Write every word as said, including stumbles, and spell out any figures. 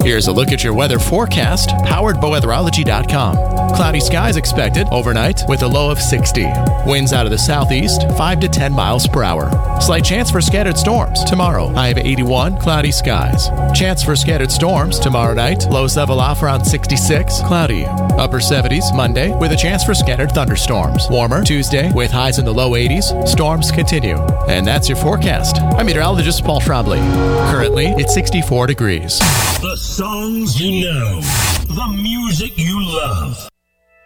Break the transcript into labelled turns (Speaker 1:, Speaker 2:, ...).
Speaker 1: Here's a look at your weather forecast, powered by weatherology dot com. Cloudy skies expected overnight with a low of sixty. Winds out of the southeast, five to ten miles per hour. Slight chance for scattered storms tomorrow. High of eighty-one, cloudy skies. Chance for scattered storms tomorrow night. Lows level off around sixty-six, cloudy. Upper seventies Monday with a chance for scattered thunderstorms. Warmer Tuesday with highs in the low eighties. Storms continue. And that's your forecast. I'm meteorologist Paul Trombley. Currently, it's sixty-four degrees.
Speaker 2: The songs you know. The music you love.